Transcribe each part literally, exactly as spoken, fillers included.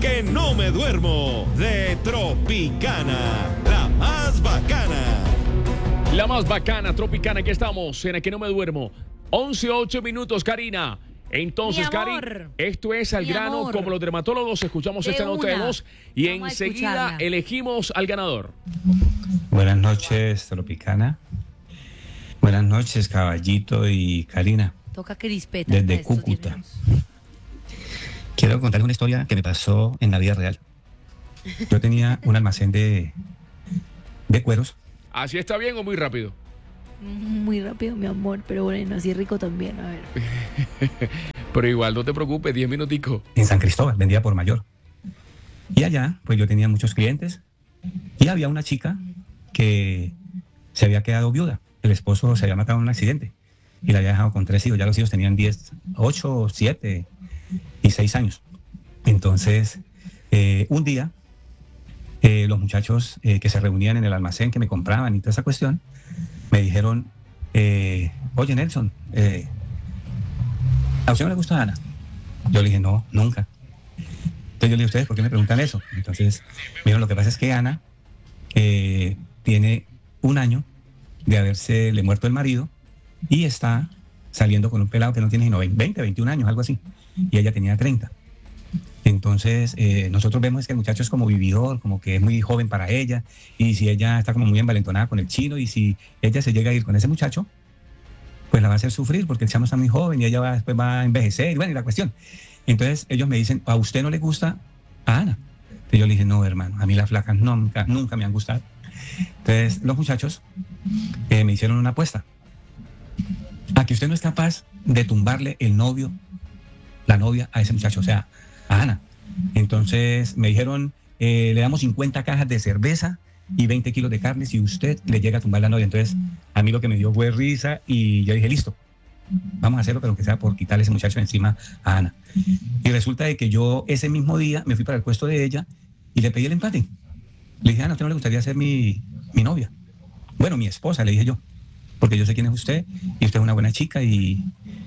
que no me duermo de Tropicana, la más bacana. La más bacana, Tropicana, aquí estamos en el que no me duermo. once, ocho minutos, Karina. Entonces, Karina, esto es Al Grano, amor. Como los dermatólogos, escuchamos de esta nota de voz y Vamos enseguida elegimos al ganador. Buenas noches, Tropicana. Buenas noches, Caballito y Karina. Toca crispeta. Desde Cúcuta. Quiero contarles una historia que me pasó en la vida real. Yo tenía un almacén de, de cueros. ¿Así está bien o muy rápido? Muy rápido, mi amor, pero bueno, así rico también, a ver. Pero igual, no te preocupes, diez minuticos. En San Cristóbal, vendía por mayor. Y allá, pues yo tenía muchos clientes. Y había una chica que se había quedado viuda. El esposo se había matado en un accidente. Y la había dejado con tres hijos. Ya los hijos tenían diez, ocho, siete y seis años. Entonces, eh, un día, eh, los muchachos eh, que se reunían en el almacén, que me compraban y toda esa cuestión, me dijeron, eh, oye Nelson, eh, ¿a usted no le gusta Ana? Yo le dije, no, nunca. Entonces yo le dije, ¿ustedes por qué me preguntan eso? Entonces me dijeron, lo que pasa es que Ana eh, tiene un año de haberse le muerto el marido y está saliendo con un pelado que no tiene sino veinte, veintiún años, algo así. Y ella tenía treinta. Entonces, eh, nosotros vemos que el muchacho es como vividor, como que es muy joven para ella, y si ella está como muy envalentonada con el chino, y si ella se llega a ir con ese muchacho, pues la va a hacer sufrir, porque el chamo está muy joven, y ella va, después va a envejecer, y bueno, y la cuestión. Entonces, ellos me dicen, ¿a usted no le gusta a Ana? Entonces yo le dije, no, hermano, a mí las flacas nunca, nunca me han gustado. Entonces, los muchachos eh, me hicieron una apuesta. A que usted no es capaz de tumbarle el novio, la novia a ese muchacho, o sea, a Ana. Entonces me dijeron, eh, le damos cincuenta cajas de cerveza y veinte kilos de carne si usted le llega a tumbar la novia. Entonces a mí lo que me dio fue risa y yo dije, listo, vamos a hacerlo, pero que sea por quitarle ese muchacho encima a Ana. Y resulta de que yo ese mismo día me fui para el puesto de ella y le pedí el empate. Le dije, Ana, ¿a usted no le gustaría ser mi, mi novia? Bueno, mi esposa, le dije yo, porque yo sé quién es usted y usted es una buena chica y,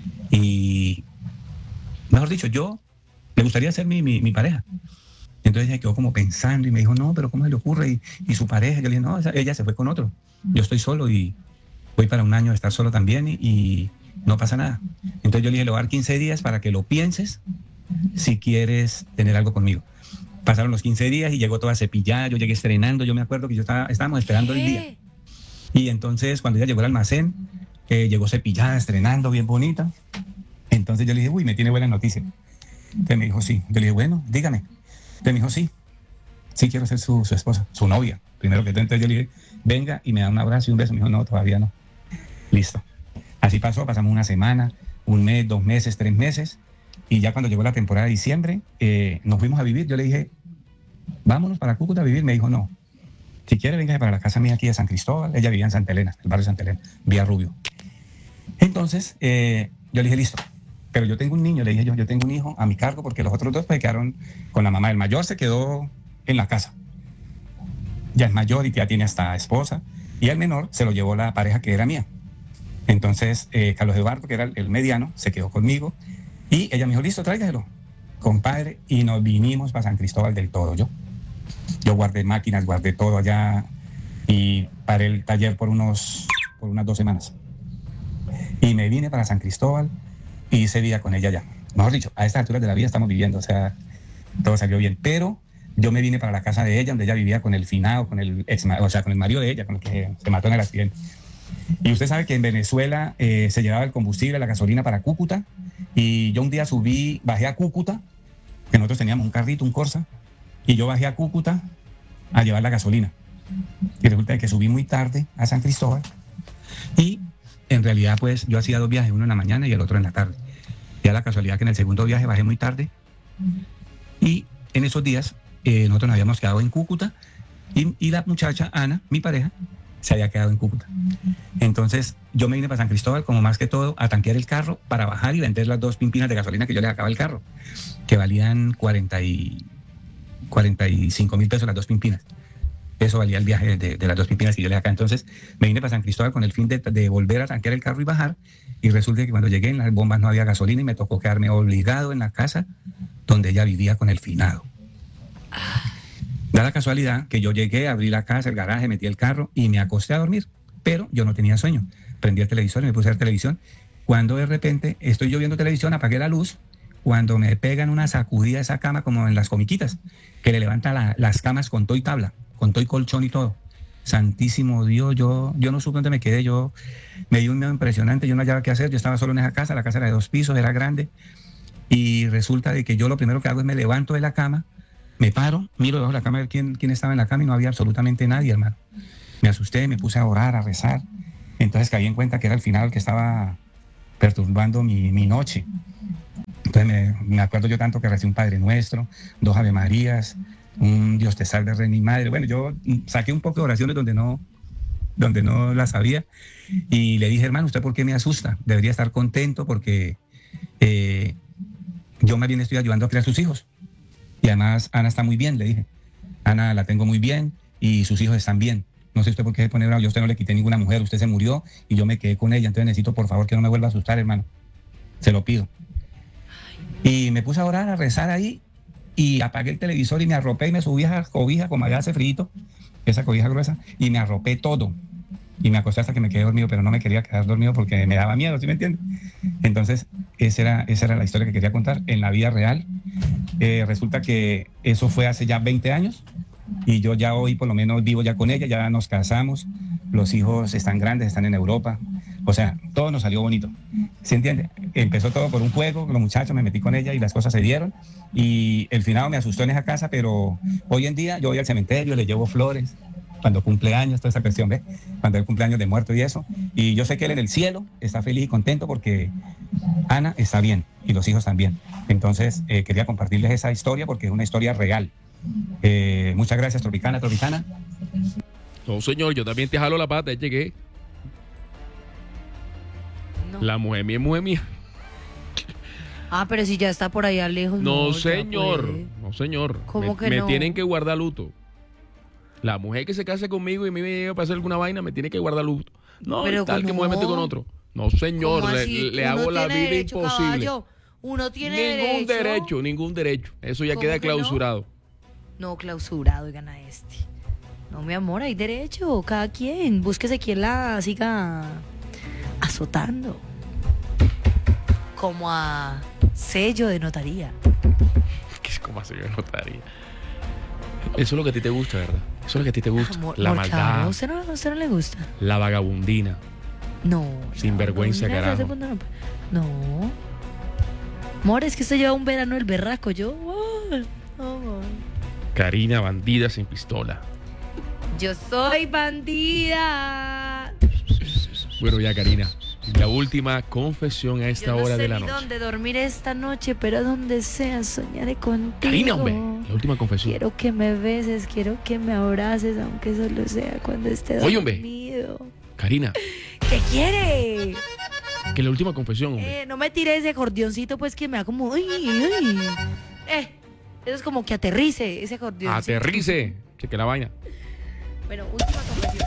y mejor dicho, yo me gustaría ser mi, mi, mi pareja. Entonces ella quedó como pensando y me dijo, no, pero ¿cómo se le ocurre? Y, y su pareja, yo le dije, no, esa, ella se fue con otro. Yo estoy solo y voy para un año de estar solo también y, y no pasa nada. Entonces yo le dije, le voy a dar quince días para que lo pienses si quieres tener algo conmigo. Pasaron los quince días y llegó toda cepillada, yo llegué estrenando, yo me acuerdo que yo estaba, estábamos esperando el día. Y entonces cuando ella llegó al almacén, eh, llegó cepillada, estrenando, bien bonita. Entonces yo le dije, uy, me tiene buena noticia. Entonces me dijo, sí. Yo le dije, bueno, dígame. Entonces me dijo, sí, sí quiero ser su, su esposa, su novia. Primero que todo, entonces yo le dije, venga, y me da un abrazo y un beso. Me dijo, no, todavía no. Listo. Así pasó, pasamos una semana, un mes, dos meses, tres meses. Y ya cuando llegó la temporada de diciembre, eh, nos fuimos a vivir. Yo le dije, vámonos para Cúcuta a vivir. Me dijo, no. Si quiere, venga para la casa mía aquí de San Cristóbal. Ella vivía en Santa Elena, el barrio de Santa Elena, Vía Rubio. Entonces, eh, yo le dije, listo. Pero yo tengo un niño, le dije yo, yo tengo un hijo a mi cargo porque los otros dos pues quedaron con la mamá. El mayor se quedó en la casa. Ya es mayor y ya tiene hasta esposa. Y el menor se lo llevó la pareja que era mía. Entonces, eh, Carlos Eduardo, que era el, el mediano, se quedó conmigo. Y ella me dijo, listo, tráigaselo, compadre. Y nos vinimos para San Cristóbal del Todo. Yo, yo guardé máquinas, guardé todo allá y paré el taller por, unos, por unas dos semanas. Y me vine para San Cristóbal. Y hice vida con ella ya. Mejor dicho, a estas alturas de la vida estamos viviendo, o sea, todo salió bien. Pero yo me vine para la casa de ella, donde ella vivía con el finado, con el ex, o sea, con el marido de ella, con el que se mató en el accidente. Y usted sabe que en Venezuela eh, se llevaba el combustible, la gasolina para Cúcuta. Y yo un día subí, bajé a Cúcuta, que nosotros teníamos un carrito, un Corsa, y yo bajé a Cúcuta a llevar la gasolina. Y resulta que subí muy tarde a San Cristóbal y en realidad, pues, yo hacía dos viajes, uno en la mañana y el otro en la tarde. Ya la casualidad que en el segundo viaje bajé muy tarde. Y en esos días, eh, nosotros nos habíamos quedado en Cúcuta y, y la muchacha, Ana, mi pareja, se había quedado en Cúcuta. Entonces, yo me vine para San Cristóbal, como más que todo, a tanquear el carro para bajar y vender las dos pimpinas de gasolina que yo le sacaba al carro, que valían cuarenta y cinco mil pesos las dos pimpinas. Eso valía el viaje de, de las dos pimpinas que yo le acá. Entonces me vine para San Cristóbal con el fin de, de volver a tanquear el carro y bajar. Y resulta que cuando llegué en las bombas no había gasolina y me tocó quedarme obligado en la casa donde ella vivía con el finado. Da la casualidad que yo llegué, abrí la casa, el garaje, metí el carro y me acosté a dormir, pero yo no tenía sueño. Prendí el televisor y me puse a ver televisión. Cuando de repente estoy yo viendo televisión, apagué la luz, cuando me pegan una sacudida a esa cama como en las comiquitas, que le levanta la, las camas con todo y tabla, con todo y colchón y todo. Santísimo Dios, yo, yo no supe dónde me quedé, yo me dio un miedo impresionante, yo no hallaba qué hacer, yo estaba solo en esa casa, la casa era de dos pisos, era grande, y resulta de que yo lo primero que hago es me levanto de la cama, me paro, miro debajo de la cama a ver quién, quién estaba en la cama y no había absolutamente nadie, hermano. Me asusté, me puse a orar, a rezar, entonces caí en cuenta que era el final que estaba perturbando mi, mi noche. Entonces me, me acuerdo yo tanto que recé un Padre Nuestro, dos Ave Marías, un Dios te salve, Reina y Madre. Bueno, yo saqué un poco de oraciones donde no, donde no las sabía y le dije, hermano, ¿usted por qué me asusta? Debería estar contento porque eh, yo más bien estoy ayudando a criar sus hijos. Y además Ana está muy bien, le dije. Ana la tengo muy bien y sus hijos están bien. No sé usted por qué se pone bravo, yo a usted no le quité ninguna mujer, usted se murió y yo me quedé con ella, entonces necesito por favor que no me vuelva a asustar, hermano. Se lo pido. Y me puse a orar, a rezar ahí y apagué el televisor y me arropé y me subí a la cobija, como allá hace frío, esa cobija gruesa, y me arropé todo. Y me acosté hasta que me quedé dormido, pero no me quería quedar dormido porque me daba miedo, ¿sí me entiendes? Entonces, esa era, esa era la historia que quería contar en la vida real. Eh, resulta que eso fue hace ya veinte años y yo ya hoy por lo menos vivo ya con ella, ya nos casamos, los hijos están grandes, están en Europa. O sea, todo nos salió bonito, ¿se entiende? Empezó todo por un juego, los muchachos, me metí con ella y las cosas se dieron. Y el finado me asustó en esa casa, pero hoy en día yo voy al cementerio, le llevo flores, cuando cumple años, toda esa cuestión, ¿ves? Cuando el cumpleaños de muerto y eso. Y yo sé que él en el cielo está feliz y contento porque Ana está bien y los hijos también. Entonces, eh, quería compartirles esa historia porque es una historia real. Eh, muchas gracias, Tropicana, Tropicana. No, señor, yo también te jalo la pata, llegué. No. La mujer mía es mujer mía. Ah, pero si ya está por allá lejos. No, no señor. No, señor. ¿Cómo me, que me no? tienen que guardar luto. La mujer que se case conmigo y a mí me llega a pasar alguna vaina, me tiene que guardar luto. No, pero tal que me voy a meter con otro. No, señor, le, le hago la vida derecho, imposible. Caballo. Uno tiene ningún derecho. derecho, ningún derecho. Eso ya queda clausurado. No, no clausurado, y gana este. No, mi amor, hay derecho. Cada quien. Búsquese quien la siga azotando. Como a sello de notaría. ¿Qué es como a sello de notaría? Eso es lo que a ti te gusta, ¿verdad? Eso es lo que a ti te gusta. Amor, la amor, maldad. Claro. ¿A usted no, a usted no le gusta? La vagabundina. No. Sin vergüenza, carajo. No. Amor, es que usted lleva un verano el berraco. Yo. Oh, oh. Karina, bandida sin pistola. Yo soy bandida. Bueno, ya, Karina. La última confesión a esta Yo no hora sé de la ni noche. dónde dormir esta noche, pero donde sea soñaré contigo. Karina, hombre, la última confesión. Quiero que me beses, quiero que me abraces, aunque solo sea cuando esté Oye, dormido. hombre. Karina. ¿Qué quiere? Que la última confesión, hombre. Eh, no me tire ese acordeoncito, pues, que me da como... Ay, ay. Eh, eso es como que aterrice ese acordeoncito. Aterrice. Cheque la vaina. Bueno, última confesión.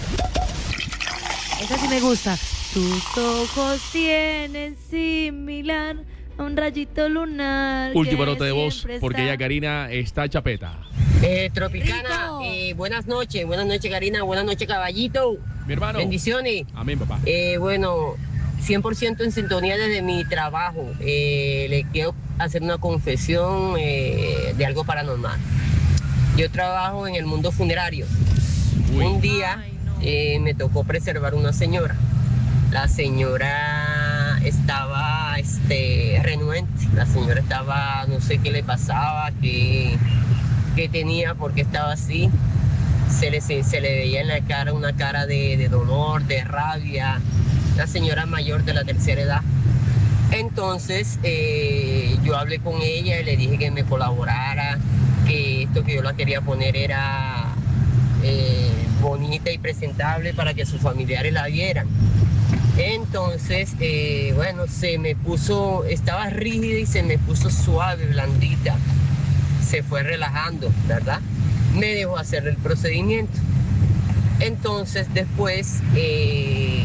Esa sí me gusta. Tus ojos tienen similar a un rayito lunar. Última nota de voz, porque ya Karina está chapeta. Eh, Tropicana, eh, buenas noches, buenas noches Karina, buenas noches Caballito. Mi hermano. Bendiciones. Amén, papá. Eh, bueno, cien por ciento en sintonía desde mi trabajo. Eh, le quiero hacer una confesión eh, de algo paranormal. Yo trabajo en el mundo funerario. Uy. Un día Ay, no. eh, me tocó preservar una señora. La señora estaba este, renuente, la señora estaba, no sé qué le pasaba, qué, qué tenía, por qué estaba así. Se le, se, se le veía en la cara una cara de, de dolor, de rabia, una señora mayor de la tercera edad. Entonces eh, yo hablé con ella y le dije que me colaborara, que esto que yo la quería poner era eh, bonita y presentable para que sus familiares la vieran. Entonces, eh, bueno, se me puso, estaba rígida y se me puso suave, blandita. Se fue relajando, ¿verdad? Me dejó hacer el procedimiento. Entonces, después, eh,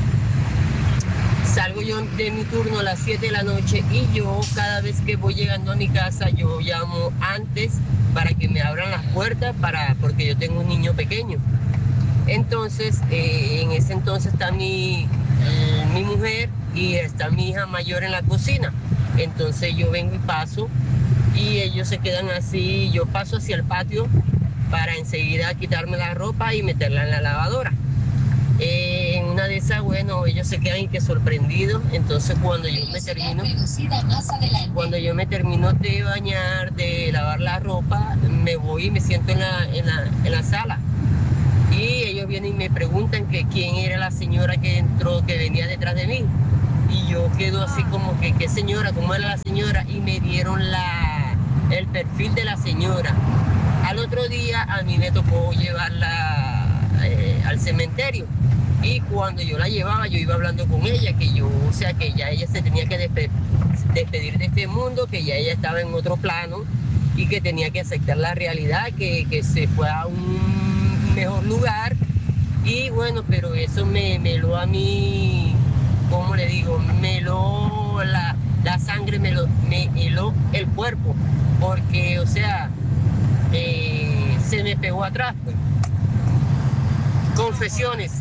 salgo yo de mi turno a las siete de la noche y yo, cada vez que voy llegando a mi casa, yo llamo antes para que me abran las puertas, para, porque yo tengo un niño pequeño. Entonces, eh, en ese entonces está mi, eh, mi mujer y está mi hija mayor en la cocina. Entonces yo vengo y paso y ellos se quedan así, yo paso hacia el patio para enseguida quitarme la ropa y meterla en la lavadora. Eh, en una de esas, bueno, ellos se quedan y que sorprendidos. Entonces cuando yo me termino, cuando yo me termino de bañar, de lavar la ropa, me voy y me siento en la, en la, en la sala. Y ellos vienen y me preguntan que quién era la señora que entró, que venía detrás de mí. Y yo quedo así como que, ¿qué señora? ¿Cómo era la señora? Y me dieron la, el perfil de la señora. Al otro día a mí me tocó llevarla eh, al cementerio. Y cuando yo la llevaba, yo iba hablando con ella, que yo, o sea, que ya ella se tenía que despe- despedir de este mundo, que ya ella estaba en otro plano y que tenía que aceptar la realidad, que, que se fue a un mejor lugar. Y bueno, pero eso me, me lo a mí, ¿cómo le digo? Me lo, la, la sangre me lo, me heló el cuerpo, porque, o sea, eh, se me pegó atrás, pues. Confesiones.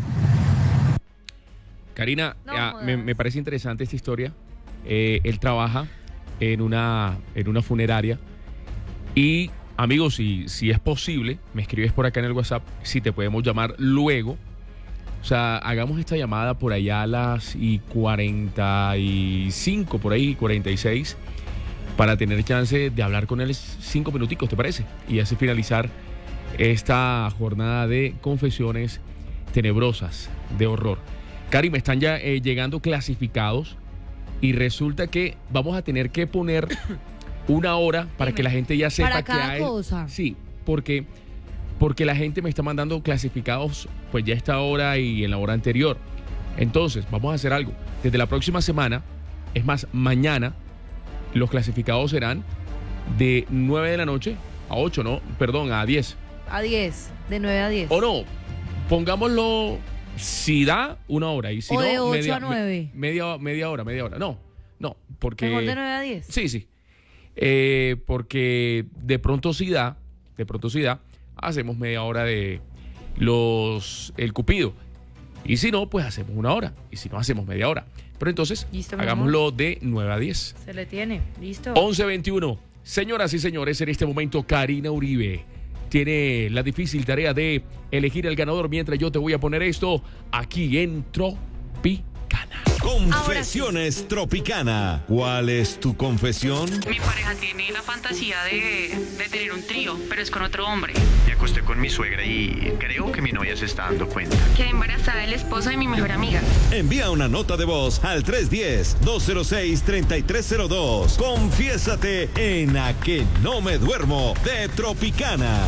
Karina, No, ah, me, me parece interesante esta historia. Eh, él trabaja en una, en una funeraria. Y, amigos, si, si es posible, me escribes por acá en el WhatsApp si te podemos llamar luego. O sea, hagamos esta llamada por allá a las y cuarenta y cinco, por ahí, cuarenta y seis, para tener chance de hablar con él cinco minuticos, ¿te parece? Y así finalizar esta jornada de confesiones tenebrosas, de horror. Cari, me están ya eh, llegando clasificados y resulta que vamos a tener que poner una hora para Dime, que la gente ya sepa para que cada hay... cosa. Sí, porque, porque la gente me está mandando clasificados pues ya a esta hora y en la hora anterior. Entonces, vamos a hacer algo. Desde la próxima semana, es más, mañana, los clasificados serán de nueve de la noche a ocho, no, perdón, a diez. A diez, de nueve a diez. O no, pongámoslo, si da, una hora. Y si O no, de ocho media, a nueve. me- Media, media hora, media hora. No, no, porque... Mejor de nueve a diez. Sí, sí. Eh, porque de pronto si da, de pronto si da, hacemos media hora de los el Cupido. Y si no, pues hacemos una hora. Y si no, hacemos media hora. Pero entonces, Listo, mi hagámoslo de nueve a diez. Se le tiene, listo. once veintiuno. Señoras y señores, en este momento Karina Uribe tiene la difícil tarea de elegir el ganador mientras yo te voy a poner esto aquí en Tropicana. Confesiones Tropicana. ¿Cuál es tu confesión? Mi pareja tiene la fantasía de, de tener un trío, pero es con otro hombre. Me acosté con mi suegra y creo que mi novia se está dando cuenta. Quedé embarazada del esposo de mi mejor amiga. Envía una nota de voz al tres uno cero, dos cero seis, tres tres cero dos. Confiésate en A Que No Me Duermo de Tropicana.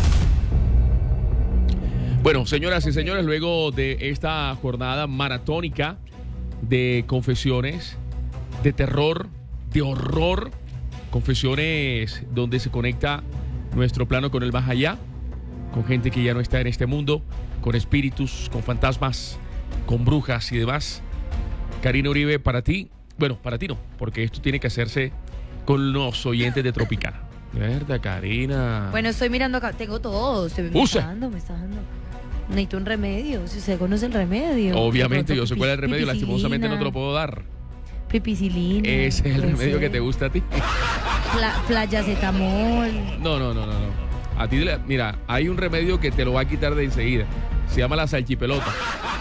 Bueno, señoras y señores, luego de esta jornada maratónica de confesiones, de terror, de horror, confesiones donde se conecta nuestro plano con el más allá, con gente que ya no está en este mundo, con espíritus, con fantasmas, con brujas y demás. Karina Uribe, para ti, bueno, para ti no, porque esto tiene que hacerse con los oyentes de Tropicana. De verdad, Karina. Bueno, estoy mirando acá, tengo todo. Usted me Usa. está dando, me está dando. Necesito un remedio, si usted conoce el remedio. Obviamente, De yo pronto, sé cuál es el remedio, pipicilina, lastimosamente no te lo puedo dar. Pipicilina. Ese es el puede remedio ser. que te gusta a ti. Pla playacetamol. No, no, no, no, no. A ti, le- mira, hay un remedio que te lo va a quitar de enseguida. Se llama la salchipelota.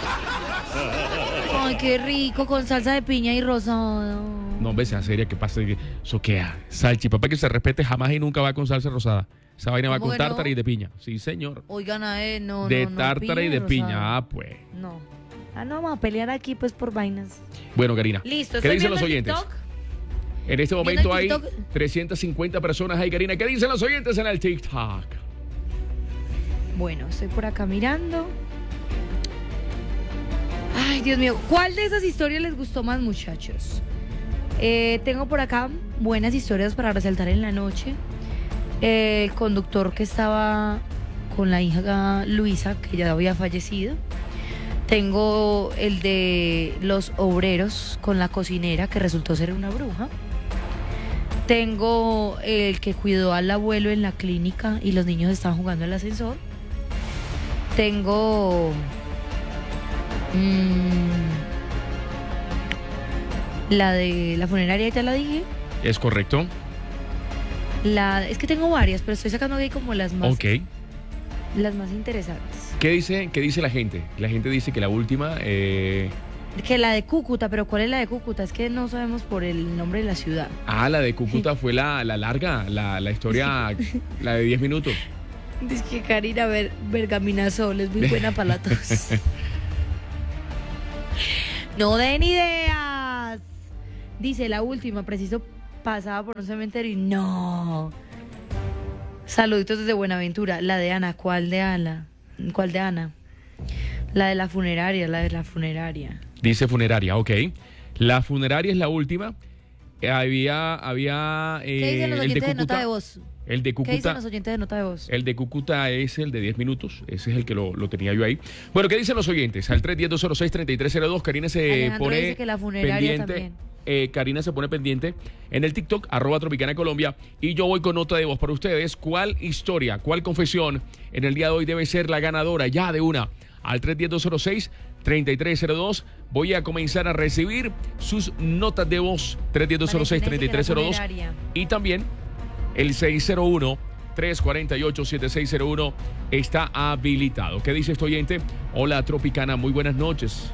Ay, qué rico, con salsa de piña y rosado. No, hombre, sea seria, ¿qué pasa? Eso queda. Salchipapa que se respete jamás y nunca va con salsa rosada. Esa vaina va ¿Cómo con que no? tártara y de piña. Sí, señor. Oigan, a él, no, de no, no, tártara y de rosada. piña. Ah, pues. No. Ah, no, vamos a pelear aquí, pues, por vainas. Bueno, Karina. Listo, ¿Qué estoy dicen viendo los el oyentes? TikTok. En este Viendo momento el hay TikTok. trescientas cincuenta personas ahí, Karina. ¿Qué dicen los oyentes en el TikTok? Bueno, estoy por acá mirando. Ay, Dios mío. ¿Cuál de esas historias les gustó más, muchachos? Eh, tengo por acá buenas historias para resaltar en la noche. Eh, el conductor que estaba con la hija Luisa, que ya había fallecido. Tengo el de los obreros con la cocinera, que resultó ser una bruja. Tengo el que cuidó al abuelo en la clínica y los niños estaban jugando en el ascensor. Tengo mmm, la de la funeraria, ya la dije. Es correcto. La, es que tengo varias, pero estoy sacando ahí como las más, Ok. las más interesantes. ¿Qué dice, qué dice la gente? La gente dice que la última... Eh... Que la de Cúcuta, pero ¿cuál es la de Cúcuta? Es que no sabemos por el nombre de la ciudad. Ah, la de Cúcuta fue la, la larga, la, la historia, la de diez minutos. Dice que Karina Ver, Bergaminazol es muy buena para la tos. No den ideas. Dice la última, preciso pasaba por un cementerio y no. Saluditos desde Buenaventura. La de Ana, ¿cuál de Ana? ¿Cuál de Ana? La de la funeraria, la de la funeraria. Dice funeraria, ok. La funeraria es la última. Eh, había, había eh, ¿Qué dicen los oyentes el de, de nota de voz? El de Cúcuta. ¿Qué dicen los oyentes de nota de voz? El de Cúcuta es el de diez minutos. Ese es el que lo, lo tenía yo ahí. Bueno, ¿qué dicen los oyentes? Al tres uno cero, dos cero seis, tres tres cero dos. Karina se Alejandro pone dice que la funeraria pendiente. también. Eh, Karina se pone pendiente en el TikTok, arroba Tropicana Colombia. Y yo voy con nota de voz para ustedes. ¿Cuál historia, cuál confesión en el día de hoy debe ser la ganadora? Ya de una. Al tres uno cero, dos cero seis, tres tres cero dos. Voy a comenzar a recibir sus notas de voz. tres uno cero, dos cero seis, tres tres cero dos. Y también el seis cero uno, tres cuatro ocho, siete seis cero uno está habilitado. ¿Qué dice este oyente? Hola, Tropicana, muy buenas noches.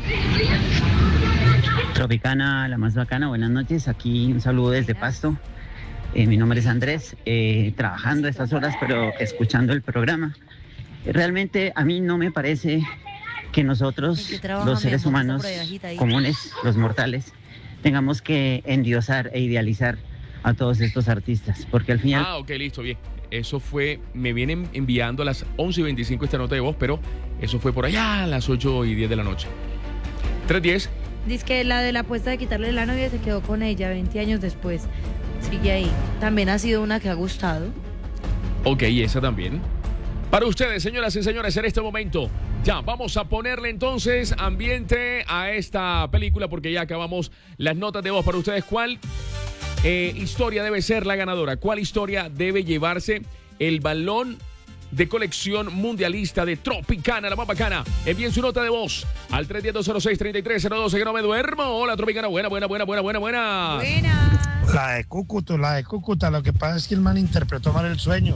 Tropicana, la más bacana, buenas noches. Aquí un saludo desde Pasto. Eh, mi nombre es Andrés, eh, trabajando a estas horas, pero escuchando el programa. Realmente a mí no me parece que nosotros, los seres humanos comunes, los mortales, tengamos que endiosar e idealizar a todos estos artistas, porque al final... Ah, ok, listo, bien. Eso fue, me vienen enviando a las once y veinticinco esta nota de voz, pero eso fue por allá a las ocho y diez de la noche. tres diez. Dice que la de la apuesta de quitarle la novia se quedó con ella veinte años después. Sigue ahí. También ha sido una que ha gustado. Ok, y esa también. Para ustedes, señoras y señores, en este momento, ya vamos a ponerle entonces ambiente a esta película porque ya acabamos las notas de voz para ustedes. ¿Cuál eh, historia debe ser la ganadora? ¿Cuál historia debe llevarse el balón de colección mundialista de Tropicana, la más bacana? Envíen su nota de voz al tres uno cero, dos cero seis, tres tres cero dos. Que no me duermo. Hola, Tropicana. Buena, buena, buena, buena, buena, buena. Buena. La de Cúcuta, la de Cúcuta. Lo que pasa es que el man interpretó mal el sueño.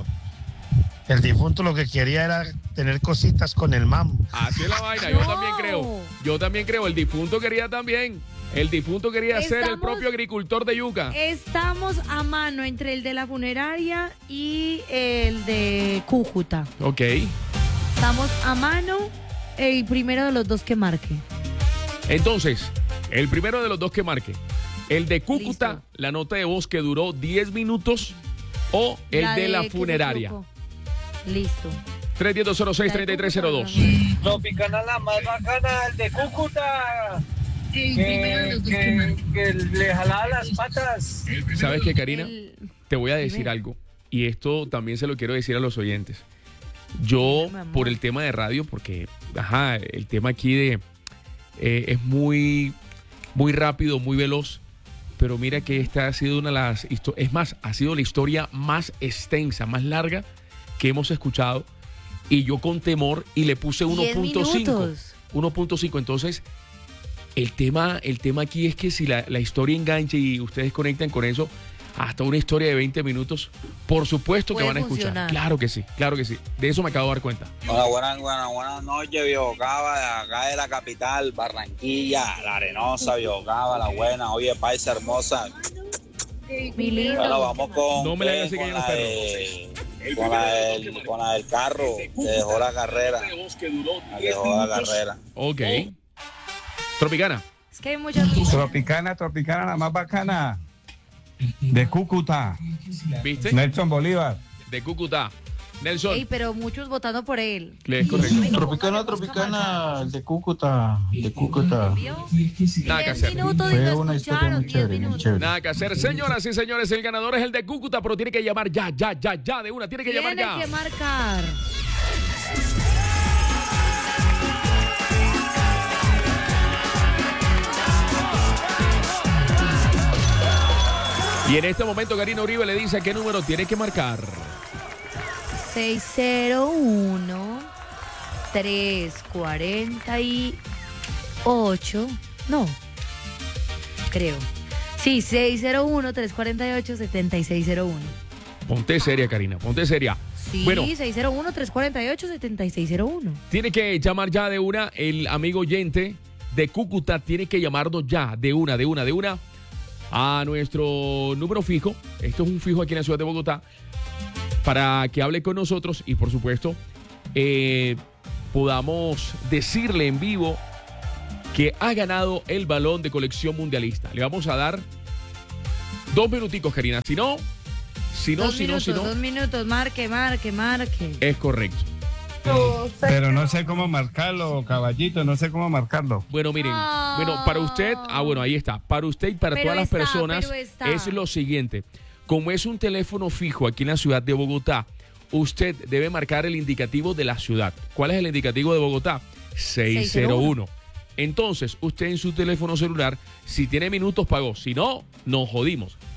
El difunto lo que quería era tener cositas con el mam. Así es la vaina, yo no. también creo. Yo también creo, el difunto quería también. El difunto quería Estamos, ser el propio agricultor de yuca. Estamos a mano entre el de la funeraria y el de Cúcuta. Ok. Estamos a mano, el primero de los dos que marque. Entonces, el primero de los dos que marque. El de Cúcuta, Listo. La nota de voz que duró diez minutos, o el la de, de la funeraria. Listo. tres uno cero, dos cero seis, tres tres cero dos. Tropicana, la más bacana, el de Cúcuta. Que, que, que le jalaba las patas. ¿Sabes qué, Karina? El... Te voy a decir algo. Y esto también se lo quiero decir a los oyentes. Yo, por el tema de radio, porque, ajá, el tema aquí de eh, es muy, muy rápido, muy veloz. Pero mira que esta ha sido una de las... Es más, ha sido la historia más extensa, más larga que hemos escuchado, y yo con temor y le puse uno punto cinco. uno punto cinco. Entonces, el tema, el tema aquí es que si la, la historia engancha y ustedes conectan con eso, hasta una historia de veinte minutos, por supuesto que van a escuchar. Funcionar. Claro que sí, claro que sí. De eso me acabo de dar cuenta. Hola, buenas, buenas, buenas noches, Biocaba, de acá de la capital, Barranquilla, La Arenosa, Biocaba, La Buena. Oye, paisa hermosa. Mi lindo. Bueno, vamos con, no me la eh, con, la de, con, la del, con la del carro que dejó la carrera. La que dejó la carrera. Ok. Tropicana. Es que hay muchas... Tropicana, Tropicana, la más bacana. De Cúcuta. ¿Viste? Nelson Bolívar. De Cúcuta. Nelson. Ey, pero muchos votando por él. Es correcto. Tropicana, Tropicana, de Cúcuta, de Cúcuta. Nada que hacer. Fue una historia muy chévere, muy chévere. Nada que hacer. Señoras y señores, el ganador es el de Cúcuta, pero tiene que llamar ya, ya, ya, ya, de una. Tiene que llamar ya. Tiene que marcar. Y en este momento Karina Uribe le dice qué número tiene que marcar. seis cero uno, tres cuatro ocho. No, creo. Sí, seis cero uno, tres cuatro ocho, siete seis cero uno. Ponte seria, Karina, ponte seria. Sí, bueno, seis cero uno, tres cuatro ocho, siete seis cero uno. Tiene que llamar ya de una, el amigo oyente de Cúcuta tiene que llamarnos ya, de una, de una, de una, a nuestro número fijo. Esto es un fijo aquí en la ciudad de Bogotá, para que hable con nosotros y, por supuesto, eh, podamos decirle en vivo que ha ganado el balón de colección mundialista. Le vamos a dar dos minuticos, Karina. Si no, si no, dos si minutos, no, si no. Dos minutos, marque, marque, marque. Es correcto. Pero no sé cómo marcarlo, caballito, no sé cómo marcarlo. Bueno, miren, oh. bueno, para usted, ah, bueno, ahí está. Para usted y para pero todas está, las personas es lo siguiente. Como es un teléfono fijo aquí en la ciudad de Bogotá, usted debe marcar el indicativo de la ciudad. ¿Cuál es el indicativo de Bogotá? seis cero uno. Entonces, usted en su teléfono celular, si tiene minutos, pagó. Si no, nos jodimos.